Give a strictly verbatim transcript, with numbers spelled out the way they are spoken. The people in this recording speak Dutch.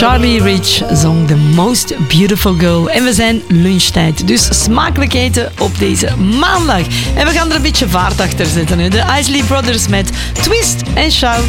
Charlie Rich zong The Most Beautiful Girl. En we zijn lunchtijd, dus smakelijk eten op deze maandag. En we gaan er een beetje vaart achter zetten nu. De Isley Brothers met Twist and Shout.